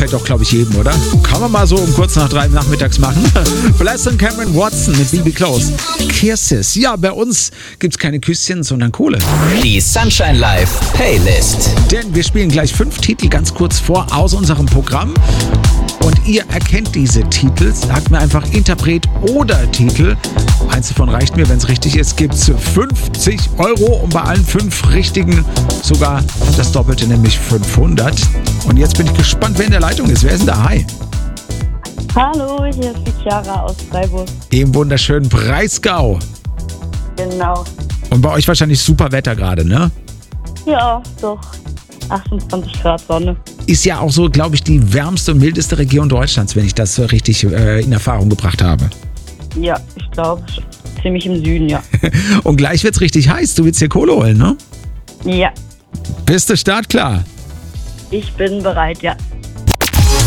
gefällt doch, glaube ich, jedem, oder? Kann man mal so um kurz nach 3 nachmittags machen. Vielleicht dann Cameron Watson mit BB Close. Kisses. Ja, bei uns gibt's keine Küsschen, sondern Kohle. Die Sunshine Live Playlist. Denn wir spielen gleich 5 Titel ganz kurz vor aus unserem Programm. Und ihr erkennt diese Titel. Sagt mir einfach Interpret oder Titel. Eins davon reicht mir, wenn es richtig ist, gibt's 50 Euro und bei allen 5 richtigen sogar das Doppelte, nämlich 500. Und jetzt bin ich gespannt, wer in der Leitung ist. Wer ist denn da? Hi. Hallo, hier ist die Chiara aus Freiburg. Im wunderschönen Breisgau. Genau. Und bei euch wahrscheinlich super Wetter gerade, ne? Ja, doch. 28 Grad Sonne. Ist ja auch so, glaube ich, die wärmste und mildeste Region Deutschlands, wenn ich das so richtig in Erfahrung gebracht habe. Ja, ich glaube, ziemlich im Süden, ja. Und gleich wird's richtig heiß. Du willst hier Kohle holen, ne? Ja, Bist du startklar? ich bin bereit, ja.